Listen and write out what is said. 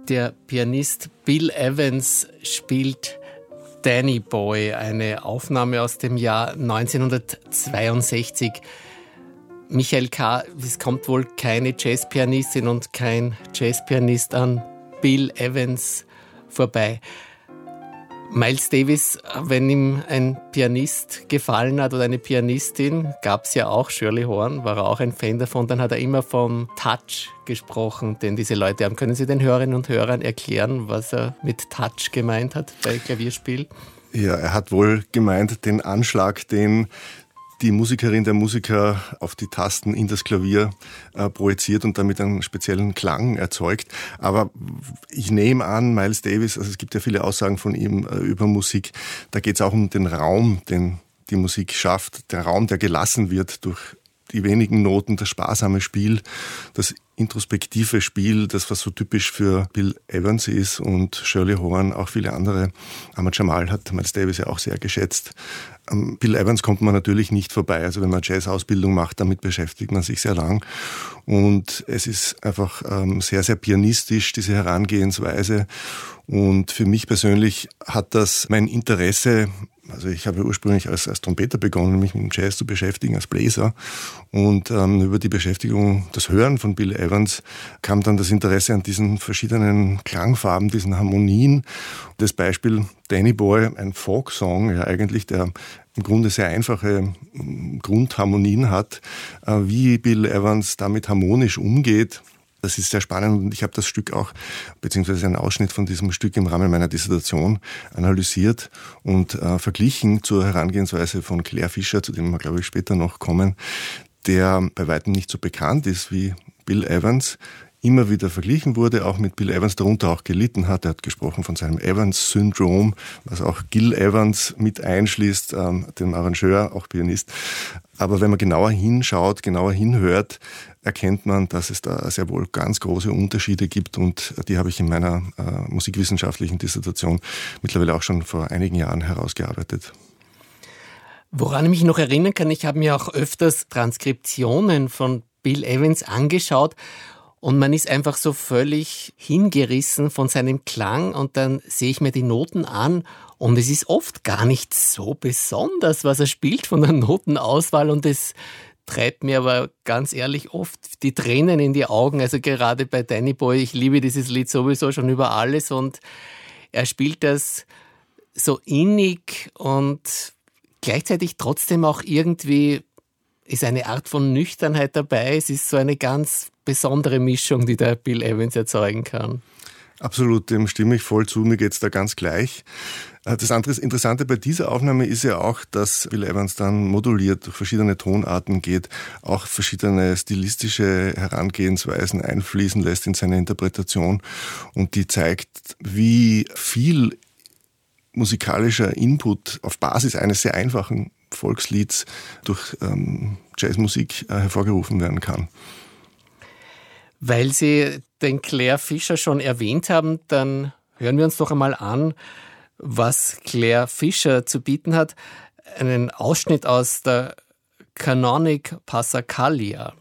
Der Pianist Bill Evans spielt Danny Boy, eine Aufnahme aus dem Jahr 1962. Michael K., es kommt wohl keine Jazzpianistin und kein Jazzpianist an Bill Evans vorbei. Miles Davis, wenn ihm ein Pianist gefallen hat oder eine Pianistin, gab es ja auch, Shirley Horn, war er auch ein Fan davon, dann hat er immer vom Touch gesprochen, den diese Leute haben. Können Sie den Hörerinnen und Hörern erklären, was er mit Touch gemeint hat bei Klavierspiel? Ja, er hat wohl gemeint, den Anschlag, den die Musikerin, der Musiker auf die Tasten in das Klavier projiziert und damit einen speziellen Klang erzeugt. Aber ich nehme an, Miles Davis, also es gibt ja viele Aussagen von ihm über Musik, da geht es auch um den Raum, den die Musik schafft, der Raum, der gelassen wird durch die wenigen Noten, das sparsame Spiel, das introspektive Spiel, das was so typisch für Bill Evans ist und Shirley Horn, auch viele andere. Ahmad Jamal hat Miles Davis ja auch sehr geschätzt. Bill Evans kommt man natürlich nicht vorbei. Also wenn man Jazz-Ausbildung macht, damit beschäftigt man sich sehr lang. Und es ist einfach sehr, sehr pianistisch, diese Herangehensweise. Und für mich persönlich hat das mein Interesse, also ich habe ursprünglich als Trompeter begonnen, mich mit dem Jazz zu beschäftigen, als Bläser. Und über die Beschäftigung, das Hören von Bill Evans, kam dann das Interesse an diesen verschiedenen Klangfarben, diesen Harmonien. Das Beispiel Danny Boy, ein Folk-Song, ja eigentlich, der im Grunde sehr einfache Grundharmonien hat, wie Bill Evans damit harmonisch umgeht. Das ist sehr spannend und ich habe das Stück auch, beziehungsweise einen Ausschnitt von diesem Stück im Rahmen meiner Dissertation analysiert und verglichen zur Herangehensweise von Claire Fischer, zu dem wir, glaube ich, später noch kommen, der bei weitem nicht so bekannt ist wie Bill Evans, immer wieder verglichen wurde, auch mit Bill Evans, darunter auch gelitten hat. Er hat gesprochen von seinem Evans-Syndrom, was auch Gil Evans mit einschließt, dem Arrangeur, auch Pianist. Aber wenn man genauer hinschaut, genauer hinhört, erkennt man, dass es da sehr wohl ganz große Unterschiede gibt und die habe ich in meiner musikwissenschaftlichen Dissertation mittlerweile auch schon vor einigen Jahren herausgearbeitet. Woran ich mich noch erinnern kann, ich habe mir auch öfters Transkriptionen von Bill Evans angeschaut und man ist einfach so völlig hingerissen von seinem Klang und dann sehe ich mir die Noten an und es ist oft gar nicht so besonders, was er spielt von der Notenauswahl und es treibt mir aber ganz ehrlich oft die Tränen in die Augen. Also gerade bei Danny Boy, ich liebe dieses Lied sowieso schon über alles und er spielt das so innig und gleichzeitig trotzdem auch irgendwie ist eine Art von Nüchternheit dabei. Es ist so eine ganz besondere Mischung, die der Bill Evans erzeugen kann. Absolut, dem stimme ich voll zu, mir geht's da ganz gleich. Das andere Interessante bei dieser Aufnahme ist ja auch, dass Bill Evans dann moduliert durch verschiedene Tonarten geht, auch verschiedene stilistische Herangehensweisen einfließen lässt in seine Interpretation und die zeigt, wie viel musikalischer Input auf Basis eines sehr einfachen Volkslieds durch Jazzmusik hervorgerufen werden kann. Weil Sie den Claire Fischer schon erwähnt haben, dann hören wir uns doch einmal an, was Claire Fischer zu bieten hat. Einen Ausschnitt aus der Canonic Passacaglia.